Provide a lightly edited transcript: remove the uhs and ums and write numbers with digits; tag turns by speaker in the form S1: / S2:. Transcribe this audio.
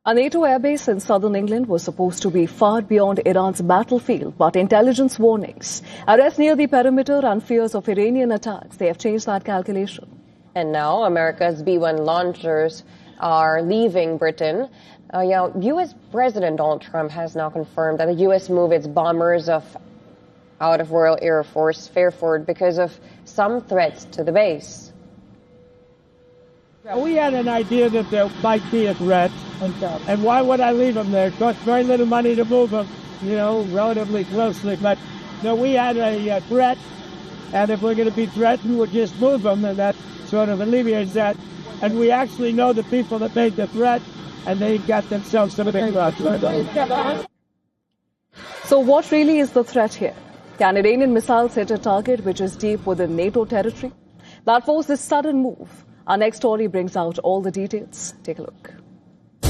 S1: A NATO airbase in southern England was supposed to be far beyond Iran's battlefield, but intelligence warnings, arrests near the perimeter and fears of Iranian attacks, they have changed that calculation.
S2: And now America's B-1 launchers are leaving Britain. U.S. President Donald Trump has now confirmed that the U.S. moved its bombers out of Royal Air Force Fairford because of some threats to the base.
S3: We had an idea that there might be a threat, and why would I leave them there? It costs very little money to move them, relatively closely. But no, we had a threat, and if we're going to be threatened, we'll just move them, and that sort of alleviates that. And we actually know the people that made the threat, and they got themselves some big threat.
S1: So what really is the threat here? Can Iranian missiles hit a target which is deep within NATO territory? That forced this sudden move. Our next story brings out all the details. Take a look.